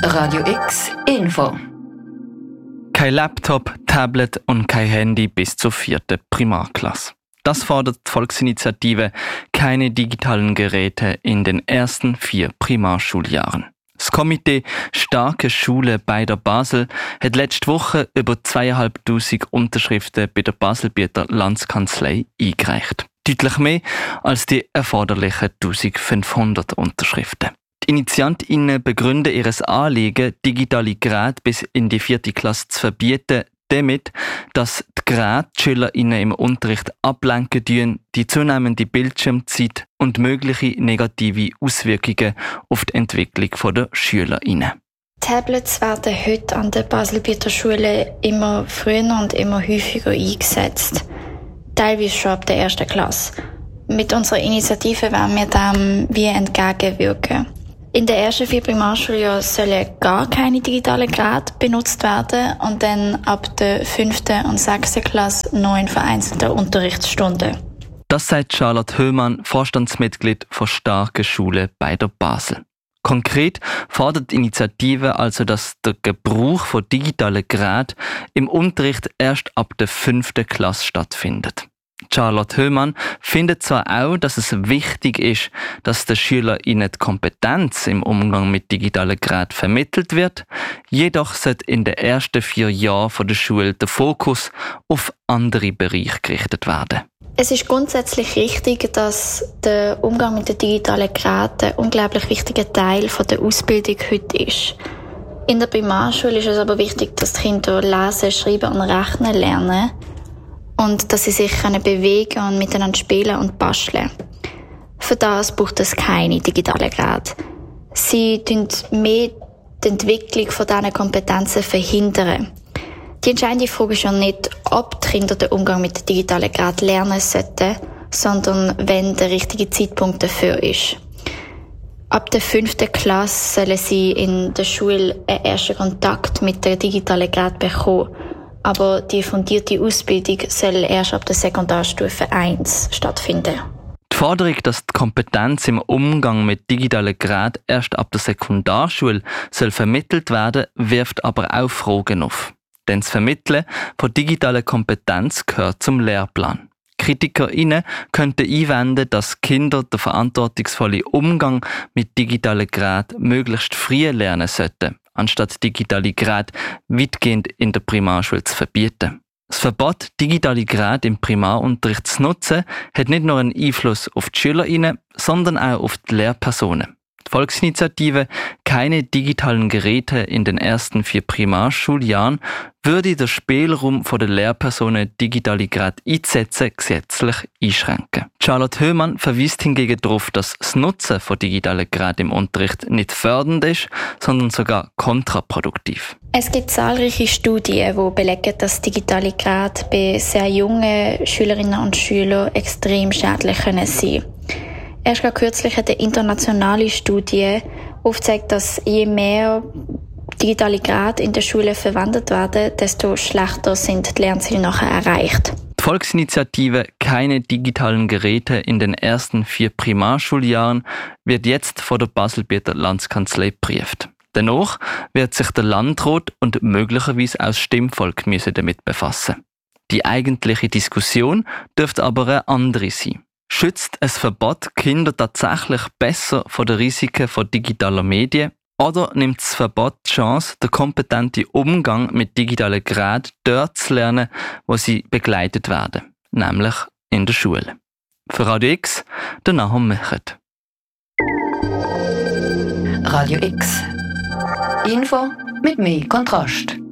Radio X Info. Kein Laptop, Tablet und kein Handy bis zur 4. Primarklasse. Das fordert die Volksinitiative «Keine digitalen Geräte in den ersten 4 Primarschuljahren». Das Komitee «Starke Schule» bei der Basel hat letzte Woche über 2500 Unterschriften bei der Baselbieter Landskanzlei eingereicht. Deutlich mehr als die erforderlichen 1500 Unterschriften. Die InitiantInnen begründen ihr Anliegen, digitale Geräte bis in die 4. Klasse zu verbieten, damit, dass die Geräte die SchülerInnen im Unterricht ablenken tun, die zunehmende Bildschirmzeit und mögliche negative Auswirkungen auf die Entwicklung der SchülerInnen. Tablets werden heute an der Baselbieter Schule immer früher und immer häufiger eingesetzt. Teilweise schon ab der 1. Klasse. Mit unserer Initiative wollen wir dem wie entgegenwirken. In den ersten 4 Primarschuljahren sollen gar keine digitalen Geräte benutzt werden und dann ab der 5. und 6. Klasse noch in vereinzelten Unterrichtsstunden. Das sagt Charlotte Höhmann, Vorstandsmitglied von «Starke Schule» bei der Basel. Konkret fordert die Initiative also, dass der Gebrauch von digitalen Geräten im Unterricht erst ab der 5. Klasse stattfindet. Charlotte Höhmann findet zwar auch, dass es wichtig ist, dass den SchülerInnen die Kompetenz im Umgang mit digitalen Geräten vermittelt wird, jedoch sollte in den ersten 4 Jahren der Schule der Fokus auf andere Bereiche gerichtet werden. Es ist grundsätzlich richtig, dass der Umgang mit den digitalen Geräten ein unglaublich wichtiger Teil der Ausbildung heute ist. In der Primarschule ist es aber wichtig, dass die Kinder lesen, schreiben und rechnen lernen und dass sie sich bewegen und miteinander spielen und basteln. Für das braucht es keine digitalen Geräte. Sie verhindern mehr die Entwicklung von diesen Kompetenzen verhindern. Die entscheidende Frage ist ja nicht, ob die Kinder den Umgang mit den digitalen Geräten lernen sollten, sondern wenn der richtige Zeitpunkt dafür ist. Ab der 5. Klasse sollen sie in der Schule einen ersten Kontakt mit den digitalen Geräten bekommen. Aber die fundierte Ausbildung soll erst ab der Sekundarstufe 1 stattfinden. Die Forderung, dass die Kompetenz im Umgang mit digitalen Geräten erst ab der Sekundarschule soll vermittelt werden, wirft aber auch Fragen auf. Denn das Vermitteln von digitaler Kompetenz gehört zum Lehrplan. KritikerInnen könnten einwenden, dass Kinder den verantwortungsvollen Umgang mit digitalen Geräten möglichst früh lernen sollten, anstatt digitale Geräte weitgehend in der Primarschule zu verbieten. Das Verbot, digitale Geräte im Primarunterricht zu nutzen, hat nicht nur einen Einfluss auf die SchülerInnen, sondern auch auf die Lehrpersonen. Die Volksinitiative «Keine digitalen Geräte in den ersten 4 Primarschuljahren» würde den Spielraum der Lehrpersonen, digitale Geräte einzusetzen, gesetzlich einschränken. Charlotte Höhmann verweist hingegen darauf, dass das Nutzen von digitalen Geräten im Unterricht nicht fördernd ist, sondern sogar kontraproduktiv. Es gibt zahlreiche Studien, die belegen, dass digitale Geräte bei sehr jungen Schülerinnen und Schülern extrem schädlich sein können. Erst kürzlich hat eine internationale Studie aufgezeigt, dass je mehr digitale Geräte in der Schule verwendet werden, desto schlechter sind die Lernziele nachher erreicht. Die Volksinitiative «Keine digitalen Geräte in den ersten 4 Primarschuljahren» wird jetzt von der Baselbieter Landskanzlei geprüft. Danach wird sich der Landrat und möglicherweise auch das Stimmvolk damit befassen. Die eigentliche Diskussion dürfte aber eine andere sein. Schützt ein Verbot Kinder tatsächlich besser vor den Risiken von digitaler Medien? Oder nimmt das Verbot die Chance, den kompetenten Umgang mit digitalen Geräten dort zu lernen, wo sie begleitet werden, nämlich in der Schule? Für Radio X, der Nahum Mechert. Radio X Info mit mehr Kontrast.